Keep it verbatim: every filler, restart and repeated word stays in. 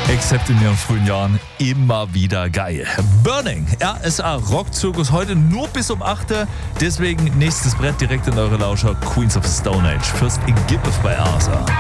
Except in ihren frühen Jahren immer wieder geil. Burning, R S A Rockzirkus heute nur bis um acht. Deswegen nächstes Brett direkt in eure Lauscher. Queens of the Stone Age. First Gibbeth bei R S A.